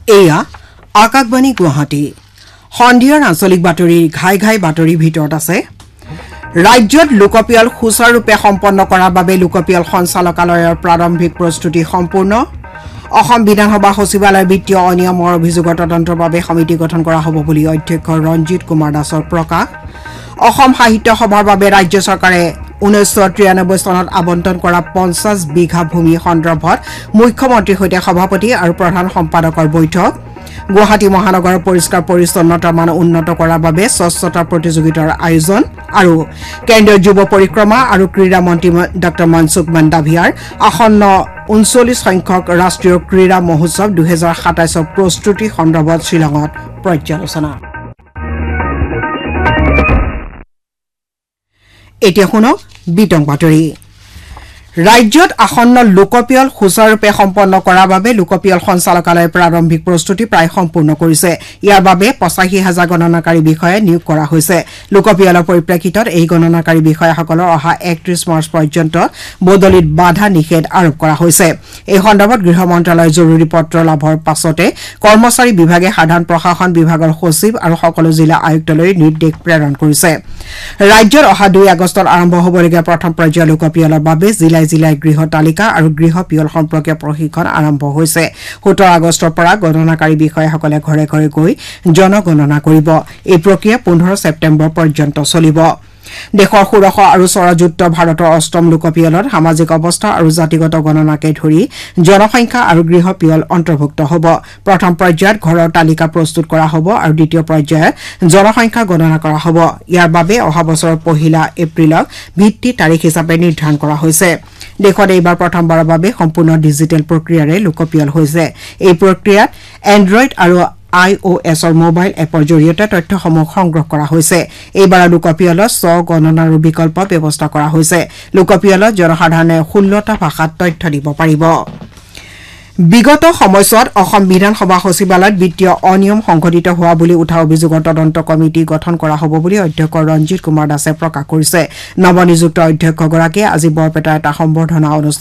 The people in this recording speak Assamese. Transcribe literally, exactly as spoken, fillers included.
এয়া আকাশবাণী গুৱাহাটী সন্ধিয়াৰ আঞ্চলিক বাতৰি ঘাই ঘাই বাতৰিৰ ভিতৰত আছে ৰাজ্যত লোকপিয়ল সুচাৰুৰূপে সম্পন্ন কৰাৰ বাবে লোকপিয়ল সঞ্চালকালয়ৰ প্ৰাৰম্ভিক প্ৰস্তুতি সম্পূৰ্ণ অসম বিধানসভা সচিবালয়ৰ বিত্তীয় অনিয়মৰ অভিযোগৰ তদন্তৰ বাবে সমিতি গঠন কৰা হ'ব বুলি অধ্যক্ষ ৰঞ্জিত কুমাৰ দাসৰ প্ৰকাশ অসম সাহিত্য সভাৰ বাবে ৰাজ্য চৰকাৰে ঊনৈশ তিৰানব্বৈ চনত আবণ্টন কৰা পঞ্চাছ বিঘা ভূমি সন্দৰ্ভত মুখ্যমন্ত্ৰীৰ সৈতে সভাপতি আৰু প্ৰধান সম্পাদকৰ বৈঠক গুৱাহাটী মহানগৰৰ পৰিষ্কাৰ পৰিচ্ছন্নতাৰ মান উন্নত কৰাৰ বাবে স্বচ্ছতা প্ৰতিযোগিতাৰ আয়োজন আৰু কেন্দ্ৰীয় যুৱ পৰিক্ৰমা আৰু ক্ৰীড়া মন্ত্ৰী ডঃ মনসুখ মাণ্ডাভিয়াৰ আসন্ন ঊনচল্লিছ সংখ্যক ৰাষ্ট্ৰীয় ক্ৰীড়া মহোৎসৱ দুহেজাৰ সাতাইছৰ প্ৰস্তুতি সন্দৰ্ভত শ্বিলঙত পৰ্যালোচনা এতিয়া শুনক বিতং বাতৰি ৰাজ্যত আসন্ন লোকপিয়ল সুচাৰুৰূপে সম্পন্ন কৰাৰ বাবে লোকপিয়ল সঞ্চালকালয়ে প্ৰাৰম্ভিক প্ৰস্তুতি প্ৰায় সম্পূৰ্ণ কৰিছে ইয়াৰ বাবে পঁচাশী হাজাৰ গণনাকাৰী বিষয়া নিয়োগ কৰা হৈছে লোকপিয়লৰ পৰিপ্ৰেক্ষিতত এই গণনাকাৰী বিষয়াসকলৰ অহা একত্ৰিশ মাৰ্চ পৰ্যন্ত বদলিত বাধা নিষেধ আৰোপ কৰা হৈছে এই সন্দৰ্ভত গৃহ মন্ত্ৰালয়ৰ জৰুৰী পত্ৰ লাভৰ পাছতে কৰ্মচাৰী বিভাগে সাধাৰণ প্ৰশাসন বিভাগৰ সচিব আৰু সকলো জিলা আয়ুক্তলৈ নিৰ্দেশ প্ৰেৰণ কৰিছে ৰাজ্যৰ অহা দুই আগষ্টত আৰম্ভ হ'বলগীয়া প্ৰথম পৰ্যায়ৰ লোকপিয়লৰ বাবে জিলা জিলাই গৃহ তালিকা আৰু গৃহ পিয়ল সম্পৰ্কীয় প্ৰশিক্ষণ আৰম্ভ হৈছে সোতৰ আগষ্টৰ পৰা গণনাকাৰী বিষয়াসকলে ঘৰে ঘৰে গৈ জনগণনা কৰিব এই প্ৰক্ৰিয়া পোন্ধৰ ছেপ্টেম্বৰ পৰ্যন্ত চলিব দেশৰ ষোড়শ আৰু স্বৰাজযুক্ত ভাৰতৰ অষ্টম লোকপিয়লত সামাজিক অৱস্থা আৰু জাতিগত গণনাকে ধৰি জনসংখ্যা আৰু গৃহ পিয়ল অন্তৰ্ভুক্ত হ'ব প্ৰথম পৰ্যায়ত ঘৰৰ তালিকা প্ৰস্তুত কৰা হ'ব আৰু দ্বিতীয় পৰ্যায়ত জনসংখ্যা গণনা কৰা হ'ব ইয়াৰ বাবে অহা বছৰৰ পহিলা এপ্ৰিলক ভিত্তি তাৰিখ হিচাপে নিৰ্ধাৰণ কৰা হৈছে দেশত এইবাৰ প্ৰথমবাৰৰ বাবে সম্পূৰ্ণ ডিজিটেল প্ৰক্ৰিয়াৰে লোকপিয়ল হৈছে এই প্ৰক্ৰিয়াত এণ্ড্ৰইড আৰু আই অ এছৰ মোবাইল এপৰ জৰিয়তে তথ্যসমূহ সংগ্ৰহ কৰা হৈছে এইবাৰৰ লোকপিয়লত স্ব গণনাৰো বিকল্প ব্যৱস্থা কৰা হৈছে লোকপিয়লত জনসাধাৰণে ষোল্লটা ভাষাত তথ্য দিব পাৰিব বিগত সময়ছোৱাত অসম বিধানসভা সচিবালয়ত বিত্তীয় অনিয়ম সংঘটিত হোৱা বুলি উঠা অভিযোগৰ তদন্ত কমিটি গঠন কৰা হ'ব বুলি অধ্যক্ষ ৰঞ্জিত কুমাৰ দাসে প্ৰকাশ কৰিছে নৱনিযুক্ত অধ্যক্ষগৰাকীয়ে আজি বৰপেটাৰ এটা সম্বৰ্ধনা অনুষ্ঠান